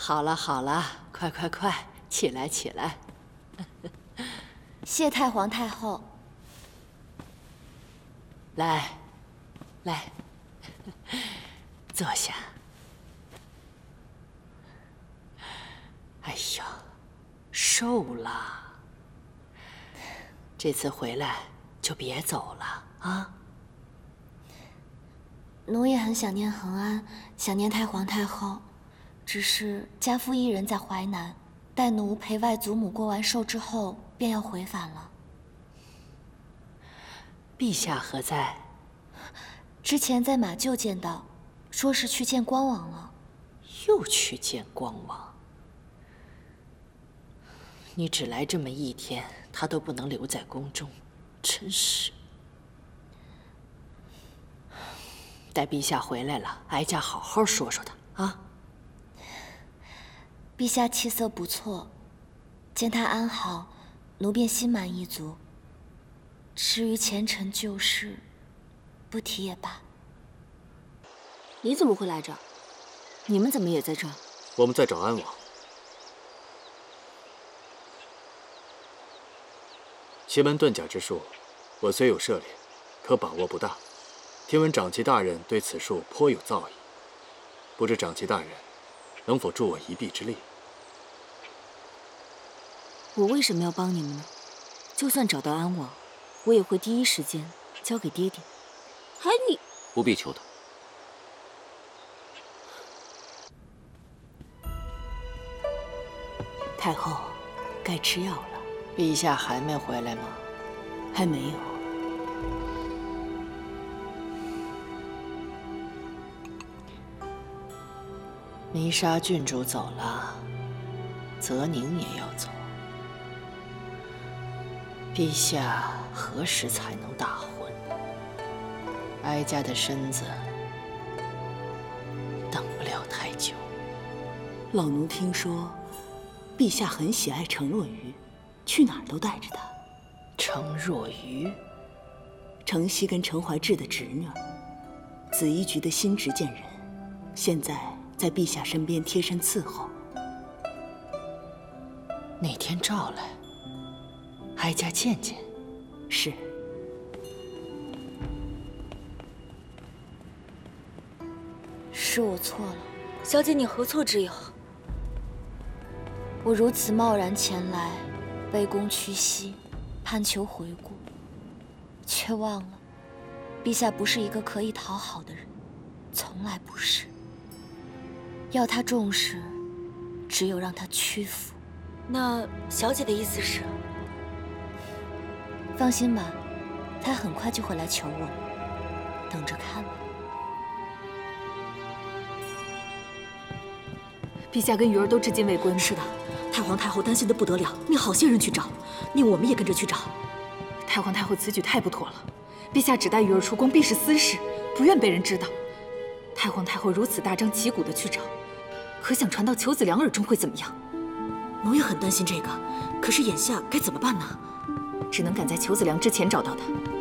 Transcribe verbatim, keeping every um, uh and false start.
好了好了，快快快，起来起来。 谢太皇太后。 来，来，坐下。哎呀，瘦了。这次回来就别走了啊。 奴也很想念恒安，想念太皇太后。 只是家父一人在淮南，待奴陪外祖母过完寿之后，便要回返了。 陛下何在？ 之前在马厩见到，说是去见光王了。 又去见光王？你只来这么一天，他都不能留在宫中，真是。待陛下回来了，哀家好好说说他啊。 陛下气色不错，见他安好，奴便心满意足。至于前尘旧事，不提也罢。 你怎么会来这儿？你们怎么也在这儿？ 我们在找安王。奇门遁甲之术，我虽有涉猎，可把握不大。听闻长齐大人对此术颇有造诣，不知长齐大人能否助我一臂之力？ 我为什么要帮你们呢？就算找到安王，我也会第一时间交给爹爹。 还你不必求他。 太后，该吃药了。 陛下还没回来吗？ 还没有。 弥沙郡主走了，泽宁也要走。 陛下何时才能大婚？哀家的身子等不了太久。 老奴听说，陛下很喜爱程若愚，去哪儿都带着她。 程若愚， 程曦跟程怀志的侄女，紫衣局的新执剑人，现在在陛下身边贴身伺候。 哪天召来？ 哀家见见。 是。 是我错了， 小姐，你何错之有？ 我如此贸然前来，卑躬屈膝，盼求回顾，却忘了，陛下不是一个可以讨好的人，从来不是。要他重视，只有让他屈服。 那小姐的意思是？ 放心吧，他很快就会来求我，等着看吧。 陛下跟鱼儿都至今未归。 是的，太皇太后担心的不得了，命好些人去找，命我们也跟着去找。 太皇太后此举太不妥了，陛下只带鱼儿出宫，必是私事，不愿被人知道。太皇太后如此大张旗鼓的去找，可想传到裘子良耳中会怎么样？ 奴也很担心这个，可是眼下该怎么办呢？ 只能赶在裘子良之前找到他。